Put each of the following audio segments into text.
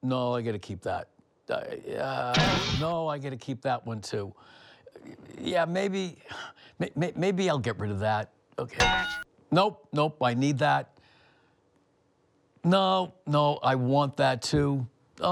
no, I got to keep that. No, I got to keep that one too. Yeah, maybe I'll get rid of that. Okay. Nope, I need that. No, I want that too.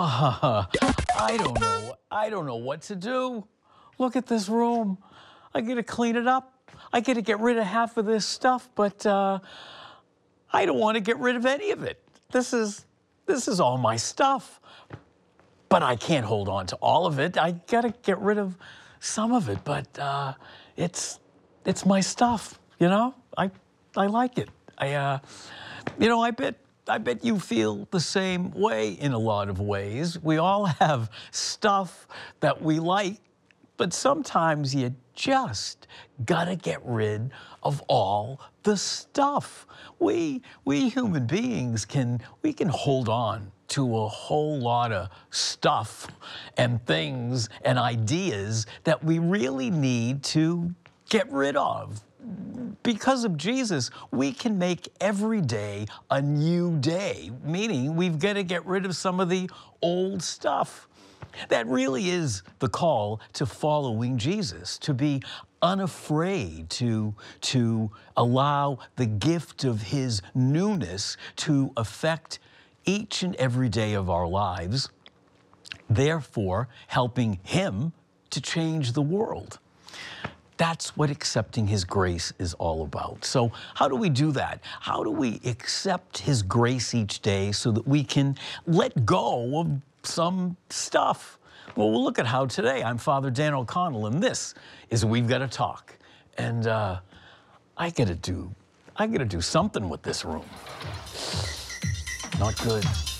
I don't know what to do. Look at this room. I got to clean it up. I got to get rid of half of this stuff, but I don't want to get rid of any of it. This is all my stuff. But I can't hold on to all of it. I got to get rid of some of it, but it's my stuff, you know? I like it. I bet you feel the same way in a lot of ways. We all have stuff that we like, but sometimes you just gotta get rid of all the stuff. We human beings can hold on to a whole lot of stuff and things and ideas that we really need to get rid of. Because of Jesus, we can make every day a new day, meaning we've got to get rid of some of the old stuff. That really is the call to following Jesus, to be unafraid, to allow the gift of his newness to affect each and every day of our lives, therefore helping him to change the world. That's what accepting his grace is all about. So how do we do that? How do we accept his grace each day so that we can let go of some stuff? Well, we'll look at how today. I'm Father Dan O'Connell, and this is We've Got to Talk. And I gotta do something with this room. Not good.